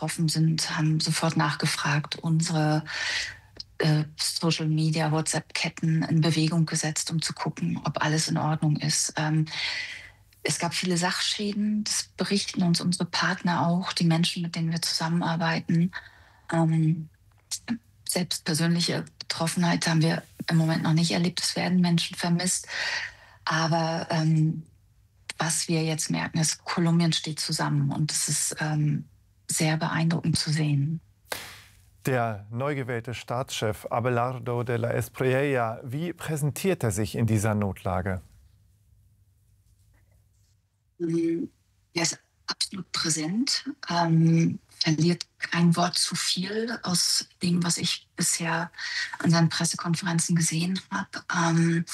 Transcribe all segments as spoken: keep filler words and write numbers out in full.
betroffen sind, haben sofort nachgefragt, unsere äh, Social-Media, WhatsApp-Ketten in Bewegung gesetzt, um zu gucken, ob alles in Ordnung ist. Ähm, es gab viele Sachschäden, das berichten uns unsere Partner auch, die Menschen, mit denen wir zusammenarbeiten. Ähm, selbst persönliche Betroffenheit haben wir im Moment noch nicht erlebt. Es werden Menschen vermisst. Aber ähm, was wir jetzt merken, ist, Kolumbien steht zusammen. Und es ist ähm, sehr beeindruckend zu sehen. Der neu gewählte Staatschef Abelardo de la Espriella, wie präsentiert er sich in dieser Notlage? Er ist absolut präsent, ähm, verliert kein Wort zu viel aus dem, was ich bisher an seinen Pressekonferenzen gesehen habe. Ähm,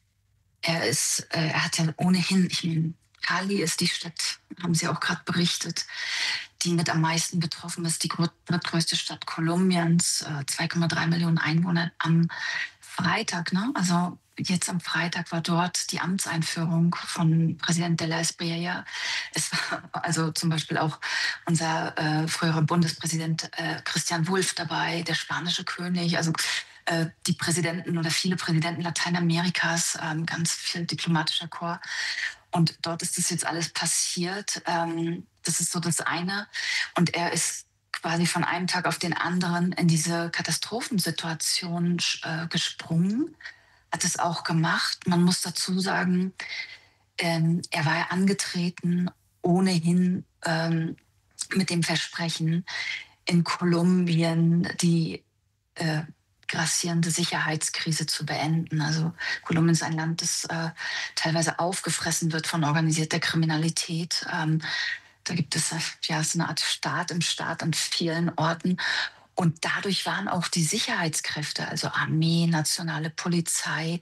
er ist, äh, er hat ja ohnehin, ich meine, Cali ist die Stadt, haben Sie auch gerade berichtet, die mit am meisten betroffen ist, die drittgrößte Stadt Kolumbiens, äh, zwei Komma drei Millionen Einwohner. Am Freitag, ne? Also jetzt am Freitag war dort die Amtseinführung von Präsident de la Espriella. Es war also zum Beispiel auch unser äh, früherer Bundespräsident äh, Christian Wulff dabei, der spanische König, also äh, die Präsidenten oder viele Präsidenten Lateinamerikas, äh, ganz viel diplomatischer Korps. Und dort ist das jetzt alles passiert. Ähm, das ist so das eine. Und er ist quasi von einem Tag auf den anderen in diese Katastrophensituation äh, gesprungen. Hat es auch gemacht. Man muss dazu sagen, ähm, er war ja angetreten, ohnehin ähm, mit dem Versprechen, in Kolumbien die äh, grassierende Sicherheitskrise zu beenden. Also Kolumbien ist ein Land, das äh, teilweise aufgefressen wird von organisierter Kriminalität. Ähm, da gibt es ja so eine Art Staat im Staat an vielen Orten. Und dadurch waren auch die Sicherheitskräfte, also Armee, nationale Polizei,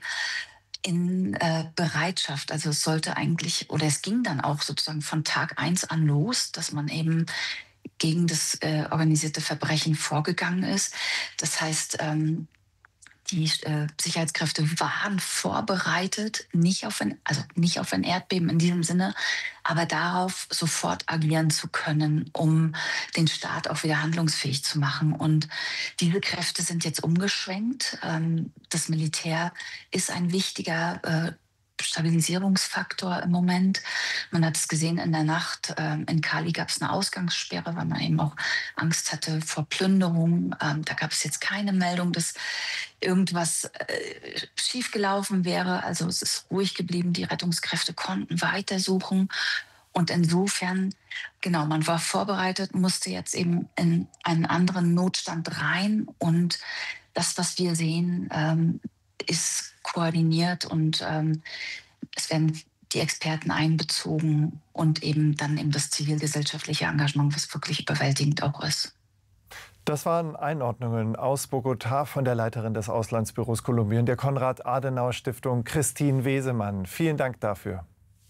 in äh, Bereitschaft. Also es sollte eigentlich, oder es ging dann auch sozusagen von Tag eins an los, dass man eben gegen das äh, organisierte Verbrechen vorgegangen ist. Das heißt, ähm, die äh, Sicherheitskräfte waren vorbereitet, nicht auf ein, also nicht auf ein Erdbeben in diesem Sinne, aber darauf sofort agieren zu können, um den Staat auch wieder handlungsfähig zu machen. Und diese Kräfte sind jetzt umgeschwenkt. Ähm, das Militär ist ein wichtiger äh, Stabilisierungsfaktor im Moment. Man hat es gesehen in der Nacht. Ähm, in Cali gab es eine Ausgangssperre, weil man eben auch Angst hatte vor Plünderung. Ähm, da gab es jetzt keine Meldung, dass irgendwas äh, schiefgelaufen wäre. Also es ist ruhig geblieben. Die Rettungskräfte konnten weitersuchen. Und insofern, genau, man war vorbereitet, musste jetzt eben in einen anderen Notstand rein. Und das, was wir sehen, ähm, ist koordiniert und ähm, es werden die Experten einbezogen und eben dann eben das zivilgesellschaftliche Engagement, was wirklich überwältigend auch ist. Das waren Einordnungen aus Bogotá von der Leiterin des Auslandsbüros Kolumbien, der Konrad-Adenauer-Stiftung, Christine Wesemann. Vielen Dank dafür.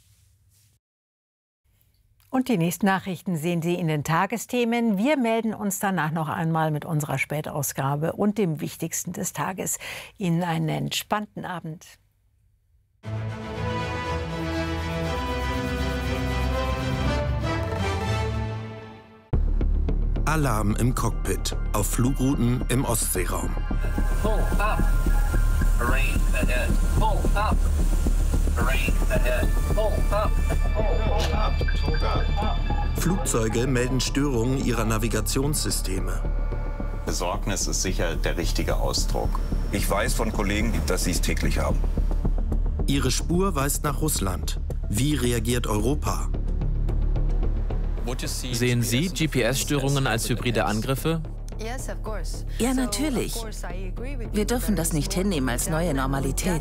Und die nächsten Nachrichten sehen Sie in den Tagesthemen. Wir melden uns danach noch einmal mit unserer Spätausgabe und dem Wichtigsten des Tages. Ihnen einen entspannten Abend. Alarm im Cockpit auf Flugrouten im Ostseeraum. Pull up. Rain ahead. Pull up. Rain ahead. Pull up. Pull up. Pull up. Flugzeuge melden Störungen ihrer Navigationssysteme. Besorgnis ist sicher der richtige Ausdruck. Ich weiß von Kollegen, dass sie es täglich haben. Ihre Spur weist nach Russland. Wie reagiert Europa? Sehen Sie G P S-Störungen als hybride Angriffe? Ja, natürlich. Wir dürfen das nicht hinnehmen als neue Normalität.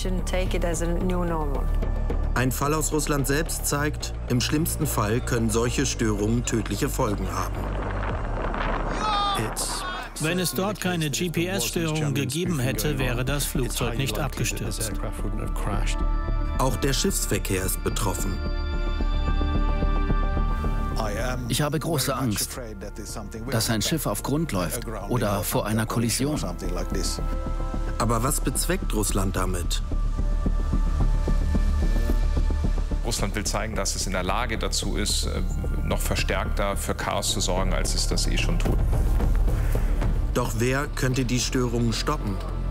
Ein Fall aus Russland selbst zeigt, im schlimmsten Fall können solche Störungen tödliche Folgen haben. Wenn es dort keine G P S-Störung gegeben hätte, wäre das Flugzeug nicht abgestürzt. Auch der Schiffsverkehr ist betroffen. Ich habe große Angst, dass ein Schiff auf Grund läuft oder vor einer Kollision. Aber was bezweckt Russland damit? Russland will zeigen, dass es in der Lage dazu ist, noch verstärkter für Chaos zu sorgen, als es das eh schon tut. Doch wer könnte die Störungen stoppen?